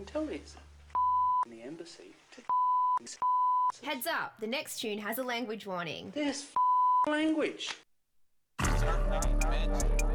tell this in the embassy to Heads up, the next tune has a language warning. this language. Surfing,